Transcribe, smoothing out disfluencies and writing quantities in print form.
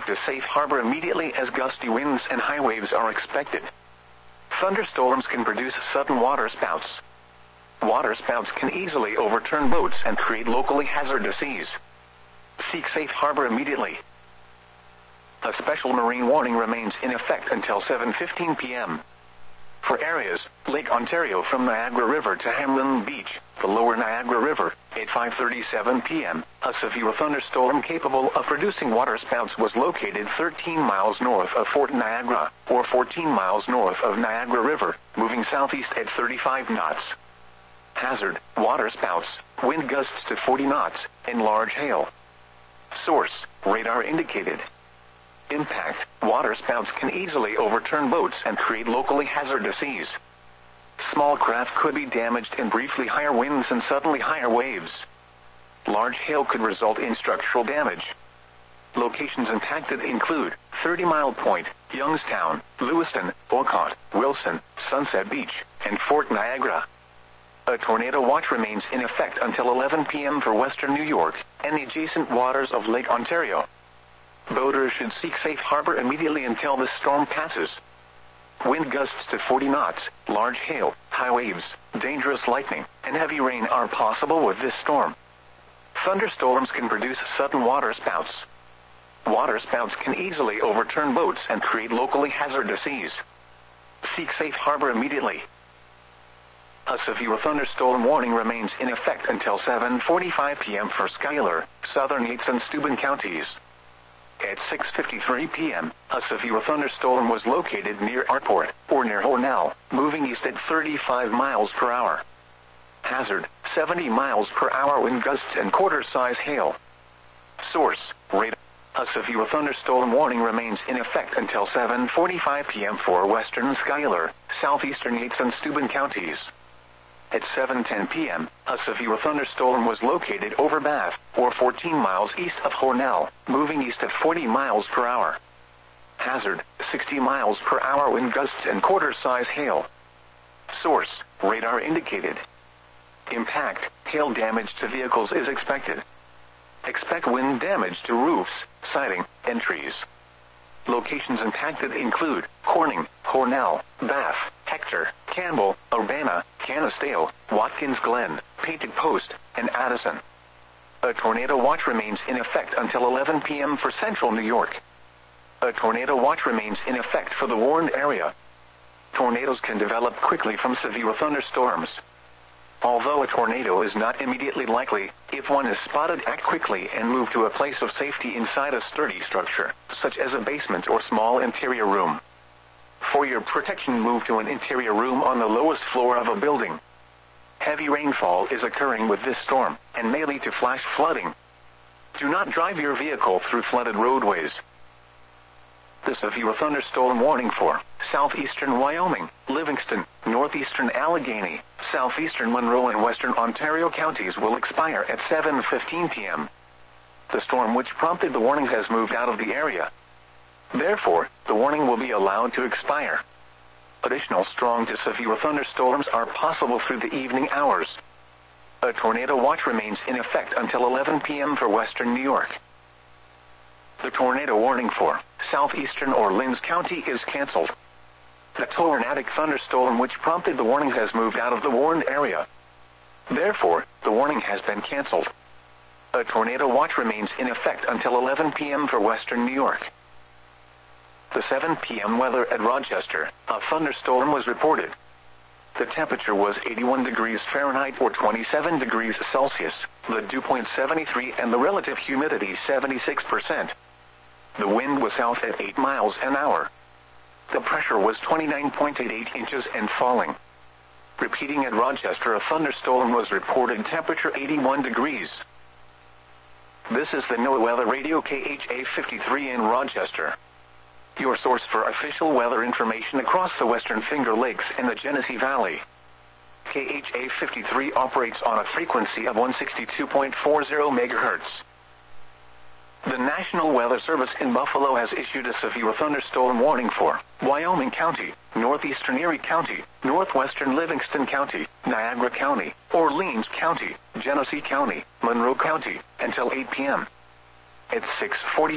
to safe harbor immediately as gusty winds and high waves are expected. Thunderstorms can produce sudden waterspouts. Waterspouts can easily overturn boats and create locally hazardous seas. Seek safe harbor immediately. A special marine warning remains in effect until 7:15 p.m. For areas, Lake Ontario from Niagara River to Hamlin Beach, the lower Niagara River, at 5:37 p.m., a severe thunderstorm capable of producing waterspouts was located 13 miles north of Fort Niagara, or 14 miles north of Niagara River, moving southeast at 35 knots. Hazard, waterspouts, wind gusts to 40 knots, and large hail. Source, radar indicated. Impact, waterspouts can easily overturn boats and create locally hazardous seas. Small craft could be damaged in briefly higher winds and suddenly higher waves. Large hail could result in structural damage. Locations impacted include 30 Mile Point, Youngstown, Lewiston, Olcott, Wilson, Sunset Beach, and Fort Niagara. A tornado watch remains in effect until 11 p.m. for western New York and the adjacent waters of Lake Ontario. Boaters should seek safe harbor immediately until the storm passes. Wind gusts to 40 knots, large hail, high waves, dangerous lightning, and heavy rain are possible with this storm. Thunderstorms can produce sudden waterspouts. Waterspouts can easily overturn boats and create locally hazardous seas. Seek safe harbor immediately. A severe thunderstorm warning remains in effect until 7:45 p.m. for Schuyler, southern Yates and Steuben counties. At 6:53 p.m., a severe thunderstorm was located near Artport, or near Hornell, moving east at 35 miles per hour. Hazard, 70 miles per hour wind gusts and quarter-size hail. Source, radar. A severe thunderstorm warning remains in effect until 7:45 p.m. for western Schuyler, southeastern Yates and Steuben counties. At 7:10 p.m., a severe thunderstorm was located over Bath, or 14 miles east of Hornell, moving east at 40 miles per hour. Hazard, 60 miles per hour wind gusts and quarter-size hail. Source, radar indicated. Impact, hail damage to vehicles is expected. Expect wind damage to roofs, siding, and trees. Locations impacted include Corning, Hornell, Bath, Hector, Campbell, Urbana, Canisteo, Watkins Glen, Painted Post, and Addison. A tornado watch remains in effect until 11 p.m. for central New York. A tornado watch remains in effect for the warned area. Tornadoes can develop quickly from severe thunderstorms. Although a tornado is not immediately likely, if one is spotted, act quickly and move to a place of safety inside a sturdy structure, such as a basement or small interior room. For your protection, move to an interior room on the lowest floor of a building. Heavy rainfall is occurring with this storm, and may lead to flash flooding. Do not drive your vehicle through flooded roadways. The severe thunderstorm warning for southeastern Wyoming, Livingston, northeastern Allegheny, southeastern Monroe, and western Ontario counties will expire at 7:15 p.m. The storm which prompted the warning has moved out of the area. Therefore, the warning will be allowed to expire. Additional strong to severe thunderstorms are possible through the evening hours. A tornado watch remains in effect until 11 p.m. for western New York. The tornado warning for southeastern Orleans County is canceled. The tornadic thunderstorm which prompted the warning has moved out of the warned area. Therefore, the warning has been canceled. A tornado watch remains in effect until 11 p.m. for western New York. The 7 p.m. weather at Rochester, a thunderstorm was reported. The temperature was 81 degrees Fahrenheit or 27 degrees Celsius, the dew point 73 and the relative humidity 76%. The wind was south at 8 miles an hour. The pressure was 29.88 inches and falling. Repeating at Rochester, a thunderstorm was reported, temperature 81 degrees. This is the NOAA Weather Radio KHA 53 in Rochester. Your source for official weather information across the Western Finger Lakes and the Genesee Valley. KHA 53 operates on a frequency of 162.40 MHz. The National Weather Service in Buffalo has issued a severe thunderstorm warning for Wyoming County, northeastern Erie County, northwestern Livingston County, Niagara County, Orleans County, Genesee County, Monroe County, until 8 p.m. At 6:40